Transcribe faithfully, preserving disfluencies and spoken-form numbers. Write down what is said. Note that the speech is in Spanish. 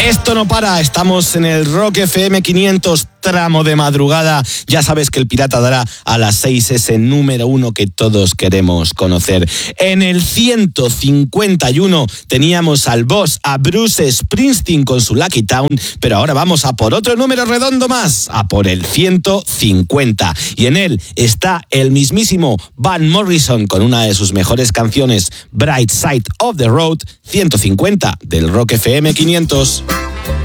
Esto no para, estamos en el Rock F M quinientos, tramo de madrugada. Ya sabes que el Pirata dará a las seis ese número uno que todos queremos conocer. En el ciento cincuenta y uno teníamos al boss, a Bruce Springsteen con su Lucky Town, pero ahora vamos a por otro número redondo más, a por el ciento cincuenta. Y en él está el mismísimo Van Morrison con una de sus mejores canciones, Bright Side of the Road, ciento cincuenta del Rock F M quinientos.